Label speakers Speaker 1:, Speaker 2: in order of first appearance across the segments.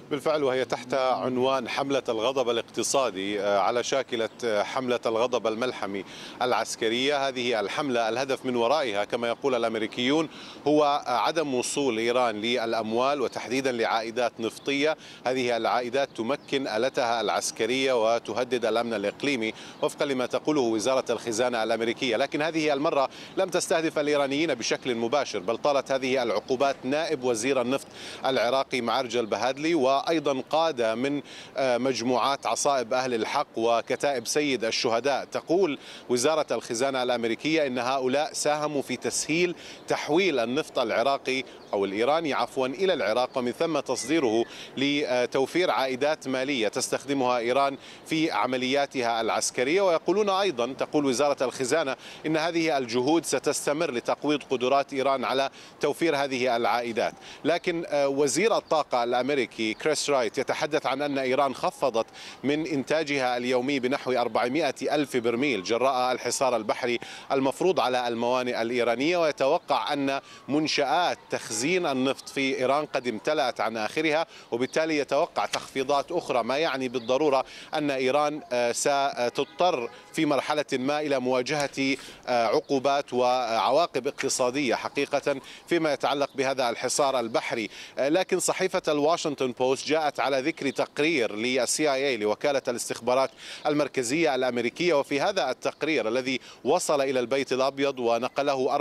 Speaker 1: بالفعل، وهي تحت عنوان حملة الغضب الاقتصادي على شاكلة حملة الغضب الملحمي العسكرية. هذه الحملة الهدف من ورائها كما يقول الأمريكيون هو عدم وصول إيران للأموال وتحديدا لعائدات نفطية. هذه العائدات تمكن آلتها العسكرية وتهدد الأمن الإقليمي وفقا لما تقوله وزارة الخزانة الأمريكية. لكن هذه المرة لم تستهدف الإيرانيين بشكل مباشر، بل طالت هذه العقوبات نائب وزير النفط العراقي معرج البهادلي، وأيضا قادة من مجموعات عصائب أهل الحق وكتائب سيد الشهداء. تقول وزارة الخزانة الأمريكية إن هؤلاء ساهموا في تسهيل تحويل النفط العراقي أو الإيراني عفوا إلى العراق، ومن ثم تصديره لتوفير عائدات مالية تستخدمها إيران في عملياتها العسكرية. ويقولون أيضا، تقول وزارة الخزانة، إن هذه الجهود ستستمر لتقويض قدرات إيران على توفير هذه العائدات. لكن وزير الطاقة الأمريكي كريس رايت يتحدث عن أن إيران خفضت من إنتاجها اليومي بنحو 400 ألف برميل جراء الحصار البحري المفروض على الموانئ الإيرانية، ويتوقع أن منشآت تخزين النفط في إيران قد امتلأت عن آخرها، وبالتالي يتوقع تخفيضات أخرى، ما يعني بالضرورة أن إيران ستضطر في مرحلة ما إلى مواجهة عقوبات وعواقب اقتصادية حقيقة فيما يتعلق بهذا الحصار البحري. لكن صحيفة الواشنطن بوست جاءت على ذكر تقرير للCIA لوكالة الاستخبارات المركزية الأمريكية، وفي هذا التقرير الذي وصل إلى البيت الأبيض ونقله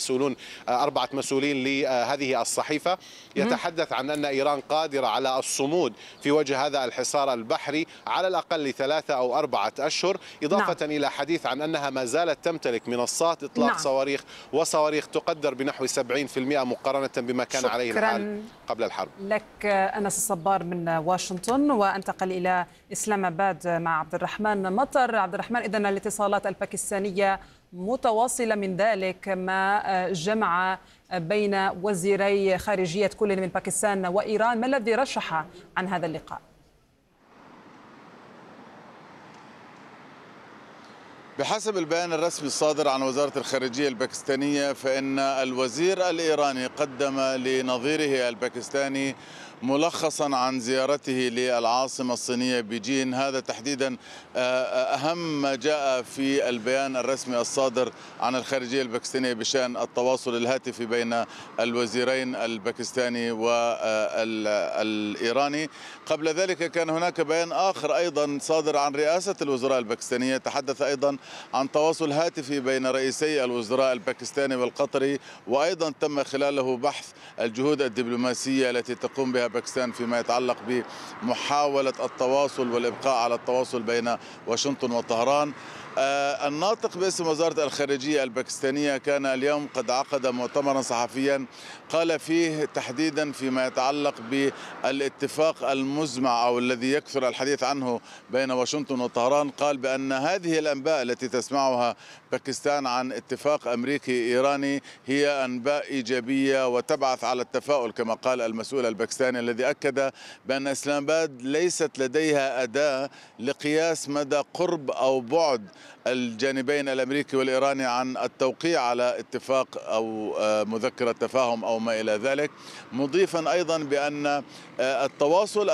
Speaker 1: أربعة مسؤولين لهذه الصحيفة، يتحدث عن أن إيران قادرة على الصمود في وجه هذا الحصار البحري على الأقل 3 أو 4 أشهر، إضافة إلى حديث عن أنها ما زالت تمتلك منصات إطلاق صواريخ وصواريخ تقدر بنحو 70% مقارنة بما كان عليه الحال قبل الحرب.
Speaker 2: لك أنس الصبار من واشنطن، وأنتقل إلى إسلام آباد مع عبد الرحمن مطر. عبد الرحمن، إذن الاتصالات الباكستانية متواصلة من ذلك ما جمع بين وزيري خارجية كل من باكستان وإيران. ما الذي رشح عن هذا اللقاء؟
Speaker 3: بحسب البيان الرسمي الصادر عن وزارة الخارجية الباكستانية، فإن الوزير الإيراني قدم لنظيره الباكستاني ملخصا عن زيارته للعاصمة الصينية بيجين. هذا تحديدا أهم ما جاء في البيان الرسمي الصادر عن الخارجية الباكستانية بشأن التواصل الهاتفي بين الوزيرين الباكستاني والإيراني. قبل ذلك كان هناك بيان آخر أيضا صادر عن رئاسة الوزراء الباكستانية، تحدث أيضا عن تواصل هاتفي بين رئيسي الوزراء الباكستاني والقطري، وأيضا تم خلاله بحث الجهود الدبلوماسية التي تقوم بها باكستان فيما يتعلق بمحاولة التواصل والإبقاء على التواصل بين واشنطن وطهران. الناطق باسم وزارة الخارجية الباكستانية كان اليوم قد عقد مؤتمرا صحفيا قال فيه تحديدا فيما يتعلق بالاتفاق المزمع أو الذي يكثر الحديث عنه بين واشنطن وطهران. قال بأن هذه الأنباء التي تسمعها باكستان عن اتفاق أمريكي إيراني هي أنباء إيجابية وتبعث على التفاؤل، كما قال المسؤول الباكستاني الذي أكد بأن إسلام آباد ليست لديها أداة لقياس مدى قرب أو بعد الجانبين الأمريكي والإيراني عن التوقيع على اتفاق أو مذكرة تفاهم أو ما إلى ذلك، مضيفا أيضا بأن التواصل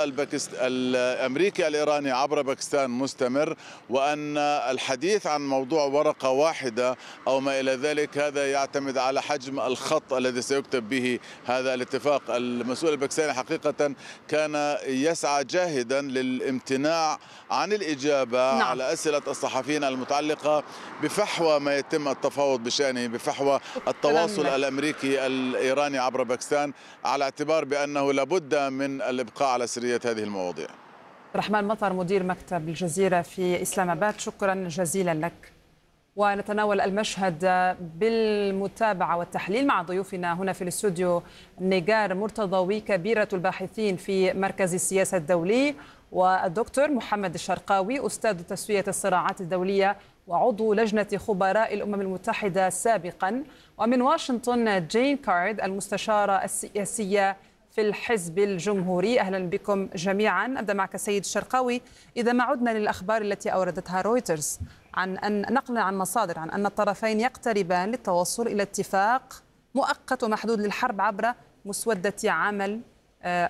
Speaker 3: الأمريكي الإيراني عبر باكستان مستمر، وأن الحديث عن موضوع ورقة واحدة أو ما إلى ذلك هذا يعتمد على حجم الخط الذي سيكتب به هذا الاتفاق. المسؤول الباكستاني حقيقة كان يسعى جاهدا للامتناع عن الإجابة على أسئلة الصحفيين المتعلقة بفحوى ما يتم التفاوض بشأنه، بفحوى التواصل الأمريكي الإيراني عبر باكستان، على اعتبار بأنه لابد من الإبقاء على سرية هذه المواضيع.
Speaker 2: رحمن مطر مدير مكتب الجزيرة في إسلام آباد، شكرا جزيلا لك. ونتناول المشهد بالمتابعة والتحليل مع ضيوفنا هنا في الاستوديو نيجار مرتضوي كبيرة الباحثين في مركز السياسة الدولي، والدكتور محمد الشرقاوي أستاذ تسوية الصراعات الدولية وعضو لجنة خبراء الأمم المتحدة سابقا، ومن واشنطن جين كارد المستشارة السياسية في الحزب الجمهوري. أهلا بكم جميعا. أبدأ معك سيد الشرقاوي. إذا ما عدنا للأخبار التي أوردتها رويترز عن أن نقلا عن مصادر عن أن الطرفين يقتربان للتوصل إلى اتفاق مؤقت ومحدود للحرب عبر مسودة عمل